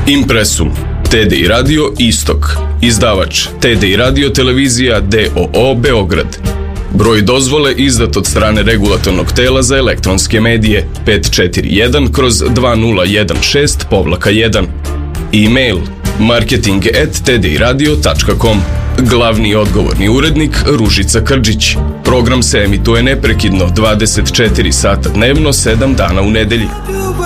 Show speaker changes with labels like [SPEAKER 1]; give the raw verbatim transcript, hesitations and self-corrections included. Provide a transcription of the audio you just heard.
[SPEAKER 1] Impresum, T D I Radio Istok, izdavač T D I Radio Televizija D O O Beograd. Broj dozvole izdat od strane Regulatornog tela za elektronske medije pet četiri jedan kroz dva nula jedan šest jedan. E-mail marketing at t d i radio tačka com. Glavni odgovorni urednik Ružica Krđić. Program se emituje neprekidno dvadeset četiri sata dnevno, sedam dana u nedelji.